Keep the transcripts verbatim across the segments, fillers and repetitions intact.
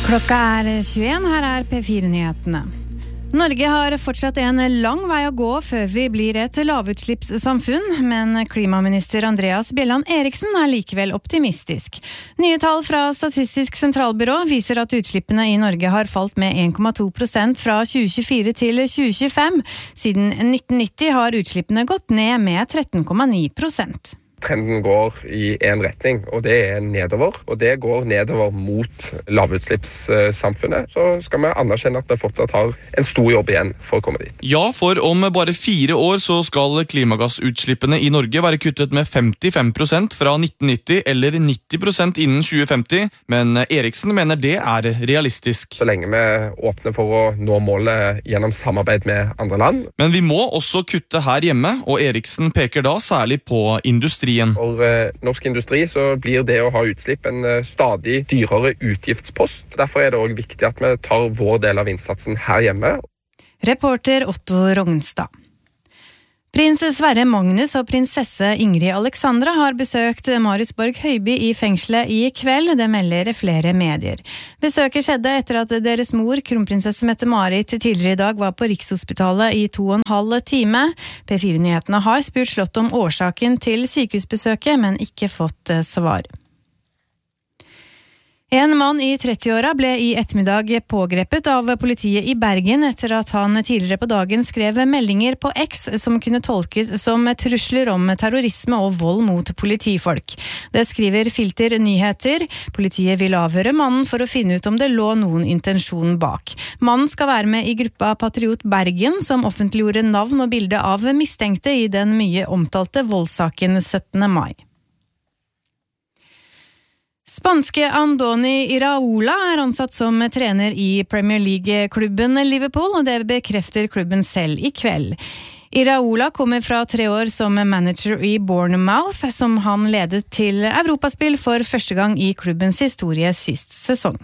Klokka er tjueen, her er P fire-nyhetene. Norge har fortsatt en lang vei å gå før vi blir et lavutslippssamfunn, men klimaminister Andreas Bjelland Eriksen er likevel optimistisk. Nye tall fra Statistisk sentralbyrå viser at utslippene i Norge har falt med en komma to prosent fra tjue tjuefire til tjue tjuefem. Siden nitten nitti har utslippene gått ned med tretten komma ni prosent. Trenden går i en retning, og det er nedover, og det går nedover mot lavutslippssamfunnet. Så skal vi anerkjenne at vi fortsatt har en stor jobb igjen for å komme dit. Ja, for om bare fire år så skal klimagassutslippene i Norge være kuttet med femtifem prosent fra nitten nitti eller nitti prosent innen tjue femti, men Eriksen mener det er realistisk. Så lenge vi åpner for å nå målet gjennom samarbeid med andre land. Men vi må også kutte her hjemme, og Eriksen peker da særlig på industri. For eh, norsk industri så blir det å ha utslipp en eh, stadig dyrere utgiftspost. Derfor er det også viktig at vi tar vår del av innsatsen her hjemme. Reporter Otto Rognstad. Prins Sverre Magnus og prinsesse Ingrid Alexandra har besøkt Mariusborg Høiby i fengselet i kveld, det melder flere medier. Besøket skjedde etter at deres mor, kronprinsesse Mette-Marit, tidligere i dag var på Rikshospitalet i to og en halv time. P fire-nyhetene har spurt Slott om årsaken til sykehusbesøket, men ikke fått svar. En mann i trettiåra ble i ettermiddag pågrepet av politiet i Bergen etter at han tidligere på dagen skrev meldinger på X som kunne tolkes som trusler om terrorisme og vold mot politifolk. Det skriver Filter Nyheter. Politiet vil avhøre mannen for å finne ut om det lå noen intensjon bak. Mannen skal være med i gruppa Patriot Bergen, som offentliggjorde navn og bilde av mistenkte i den mye omtalte voldssaken syttende mai. Spanske Andoni Iraola er ansatt som trener i Premier League-klubben Liverpool, og det bekrefter klubben selv i kveld. Iraola kommer fra tre år som manager i Bournemouth, som han ledet til Europaspill for første gang i klubbens historie sist sesong.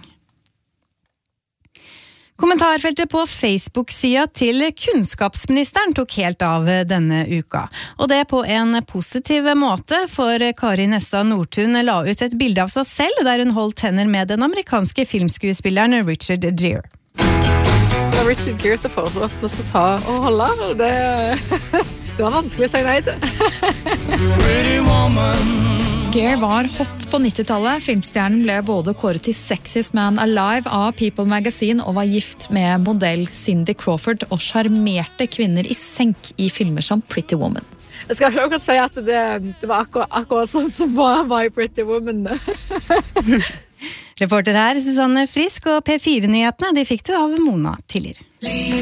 Kommentarfeltet på Facebook-sida til kunnskapsministeren tok helt av denne uka. Og det på en positiv måte, for Kari Nessa Nordtun la ut et bilde av seg selv der hun holdt hender med den amerikanske filmskuespilleren Richard Gere. Det var Richard Gere som foreslår at vi skal ta og holde. Det, det var vanskelig å si nei til. Gere var hot på nittitallet. Filmstjernen ble både kåret til Sexiest Man Alive av People Magazine og var gift med modell Cindy Crawford og sjarmerte kvinner i senk i filmer som Pretty Woman. Jeg skal ikke akkurat si at det, det var akkurat, akkurat sånn som var, var i Pretty Woman. Reporter her, Susanne Frisk, og P fire-nyhetene, de fikk du av Mona Tiller.